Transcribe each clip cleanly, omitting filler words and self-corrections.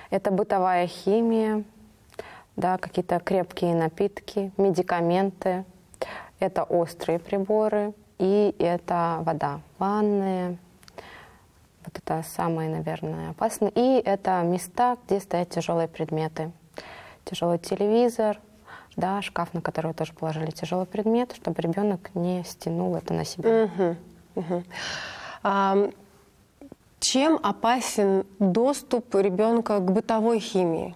Это бытовая химия, да, какие-то крепкие напитки, медикаменты, это острые приборы и это вода, ванная. Вот это самое, наверное, опасное. И это места, где стоят тяжелые предметы. Тяжелый телевизор, да, шкаф, на который тоже положили тяжелый предмет, чтобы ребенок не стянул это на себя. Чем опасен доступ ребенка к бытовой химии?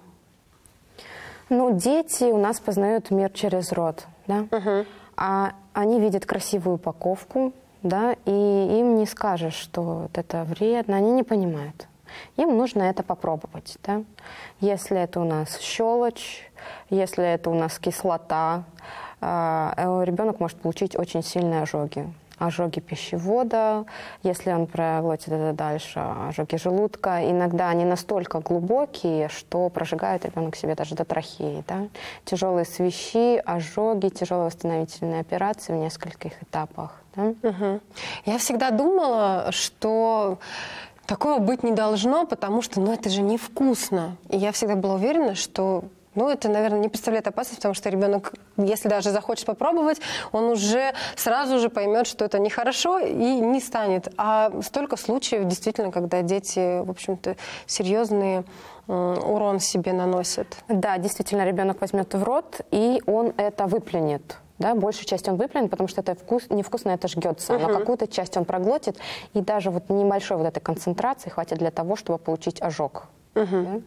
Ну, дети у нас познают мир через рот, да? А они видят красивую упаковку, да, и им не скажешь, что вот это вредно, они не понимают. Им нужно это попробовать, да? Если это у нас щелочь, если это у нас кислота, ребенок может получить очень сильные ожоги. Ожоги пищевода, если он проглотит это дальше, ожоги желудка. Иногда они настолько глубокие, что прожигает ребенок себе даже до трахеи. Да? Тяжелые свищи, ожоги, тяжелые восстановительные операции в нескольких этапах. Да? Я всегда думала, что такого быть не должно, потому что это же невкусно. И я всегда была уверена, что это, наверное, не представляет опасность, потому что ребенок, если даже захочет попробовать, он уже сразу же поймет, что это нехорошо и не станет. А столько случаев, действительно, когда дети, в общем-то, серьезный урон себе наносят. Да, действительно, ребенок возьмет в рот, и он это выплюнет. Да, большую часть он выплюнет, потому что это невкусно, это жгется. Но какую-то часть он проглотит, и даже вот небольшой вот этой концентрации хватит для того, чтобы получить ожог. Да?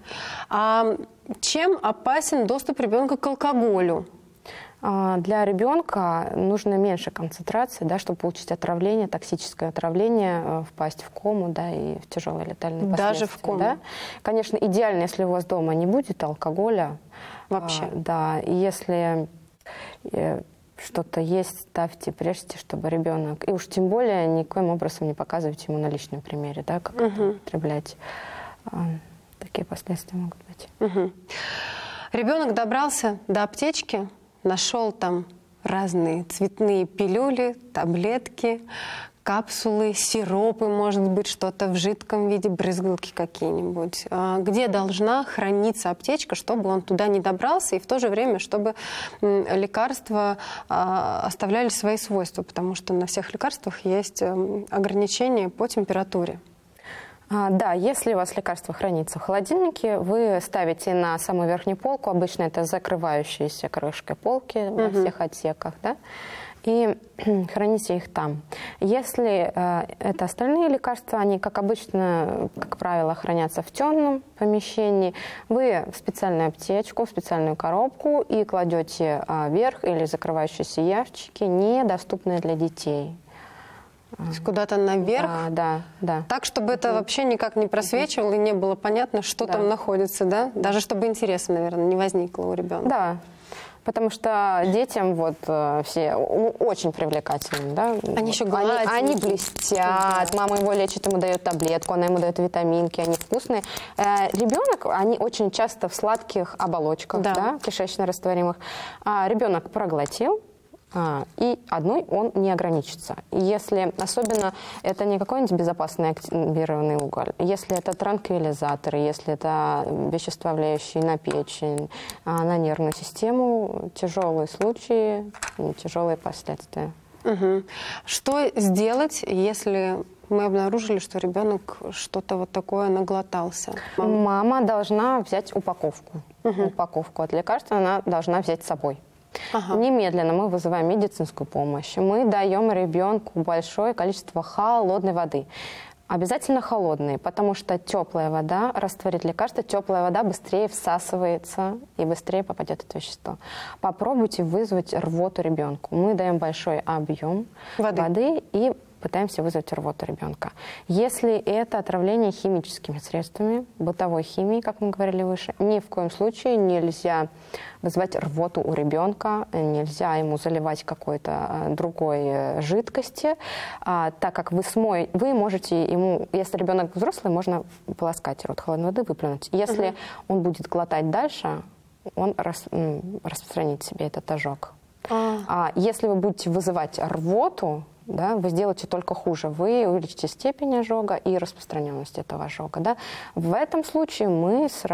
А чем опасен доступ ребенка к алкоголю? Для ребенка нужно меньше концентрации, да, чтобы получить отравление, токсическое отравление, впасть в кому, да, и в тяжелые летальные последствия. Даже в кому? Да? Конечно, идеально, если у вас дома не будет алкоголя. Вообще? Да, и если что-то есть, ставьте, прежде, чтобы ребенок... И уж тем более никоим образом не показывайте ему на личном примере, да, как это употреблять. Такие последствия могут быть. Ребенок добрался до аптечки, нашел там разные цветные пилюли, таблетки, капсулы, сиропы, может быть, что-то в жидком виде, брызгалки какие-нибудь. Где должна храниться аптечка, чтобы он туда не добрался, и в то же время, чтобы лекарства оставляли свои свойства, потому что на всех лекарствах есть ограничения по температуре. Да, если у вас лекарство хранится в холодильнике, вы ставите на самую верхнюю полку, обычно это закрывающиеся крышкой полки во всех отсеках, да, и храните их там. Если это остальные лекарства, они, как обычно, как правило, хранятся в темном помещении, вы в специальную аптечку, в специальную коробку и кладете вверх или закрывающиеся ящики, недоступные для детей. Куда-то наверх? Да. Так, чтобы это вообще никак не просвечивало и не было понятно, что там находится, да? Даже чтобы интереса, наверное, не возникло у ребенка. Да, потому что детям все очень привлекательны, да? Они еще гладенькие. Они блестят, мама его лечит, ему дает таблетку, она ему дает витаминки, они вкусные. Ребенок, они очень часто в сладких оболочках, да, кишечно-растворимых. Ребенок проглотил, и одной он не ограничится. Если, особенно, это не какой-нибудь безопасный активированный уголь, если это транквилизаторы, если это вещества, влияющие на печень, на нервную систему, тяжелые случаи, тяжелые последствия. Что сделать, если мы обнаружили, что ребенок что-то вот такое наглотался? Мама должна взять упаковку. Упаковку от лекарства она должна взять с собой. Немедленно мы вызываем медицинскую помощь. Мы даем ребенку большое количество холодной воды. Обязательно холодной, потому что теплая вода растворит лекарство, теплая вода быстрее всасывается и быстрее попадет это вещество. Попробуйте вызвать рвоту ребенку. Мы даем большой объем воды и пытаемся вызвать рвоту ребенка. Если это отравление химическими средствами, бытовой химией, как мы говорили выше, ни в коем случае нельзя вызывать рвоту у ребенка, нельзя ему заливать какой-то другой жидкости, так как вы можете ему, если ребенок взрослый, можно полоскать рот холодной воды, выплюнуть. Если он будет глотать дальше, он распространит себе этот ожог. Если вы будете вызывать рвоту, да, вы сделаете только хуже. Вы увеличите степень ожога и распространенность этого ожога. Да. В этом случае мы